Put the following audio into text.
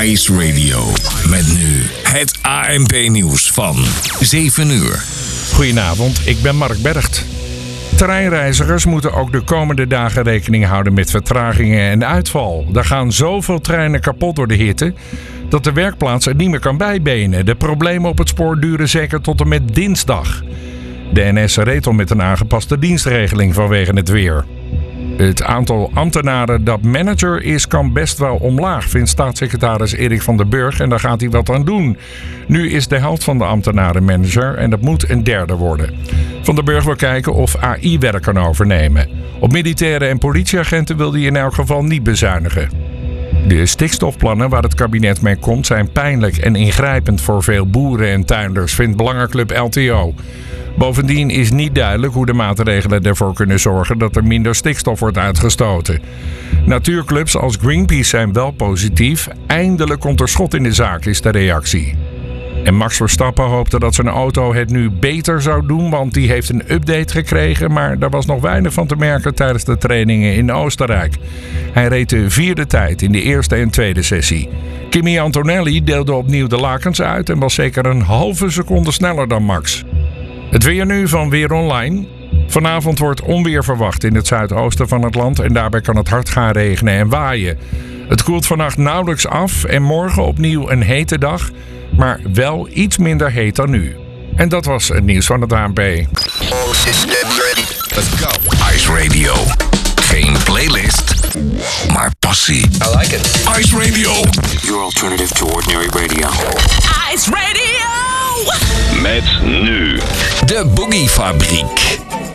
Ice Radio. Met nu het ANP-nieuws van 7 uur. Goedenavond, ik ben Mark Bergt. Treinreizigers moeten ook de komende dagen rekening houden met vertragingen en uitval. Er gaan zoveel treinen kapot door de hitte dat de werkplaats er niet meer kan bijbenen. De problemen op het spoor duren zeker tot en met dinsdag. De NS reed al met een aangepaste dienstregeling vanwege het weer. Het aantal ambtenaren dat manager is kan best wel omlaag, vindt staatssecretaris Erik van der Burg, en daar gaat hij wat aan doen. Nu is de helft van de ambtenaren manager en dat moet een derde worden. Van der Burg wil kijken of AI werk kan overnemen. Op militaire en politieagenten wil hij in elk geval niet bezuinigen. De stikstofplannen waar het kabinet mee komt zijn pijnlijk en ingrijpend voor veel boeren en tuinders, vindt belangenclub LTO. Bovendien is niet duidelijk hoe de maatregelen ervoor kunnen zorgen dat er minder stikstof wordt uitgestoten. Natuurclubs als Greenpeace zijn wel positief. Eindelijk komt er schot in de zaak, is de reactie. En Max Verstappen hoopte dat zijn auto het nu beter zou doen, want die heeft een update gekregen, maar daar was nog weinig van te merken tijdens de trainingen in Oostenrijk. Hij reed de 4e tijd in de eerste en tweede sessie. Kimi Antonelli deelde opnieuw de lakens uit en was zeker een halve seconde sneller dan Max. Het weer nu van Weer Online. Vanavond wordt onweer verwacht in het zuidoosten van het land en daarbij kan het hard gaan regenen en waaien. Het koelt vannacht nauwelijks af en morgen opnieuw een hete dag, maar wel iets minder heet dan nu. En dat was het nieuws van het ANP. Let's go. Ice Radio. Geen playlist, maar passie. I like it. Ice Radio. Your alternative to ordinary radio. Ice Radio! Met nu De Boogie Fabriek.